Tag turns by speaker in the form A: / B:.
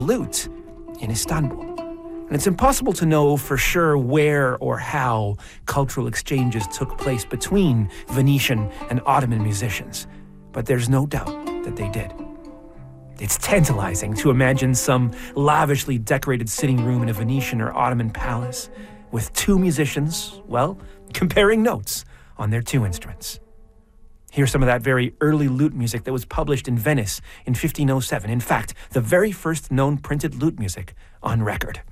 A: lute in Istanbul. And it's impossible to know for sure where or how cultural exchanges took place between Venetian and Ottoman musicians, but there's no doubt that they did. It's tantalizing to imagine some lavishly decorated sitting room in a Venetian or Ottoman palace with two musicians, well, comparing notes on their two instruments. Here's some of that very early lute music that was published in Venice in 1507. In fact, the very first known printed lute music on record.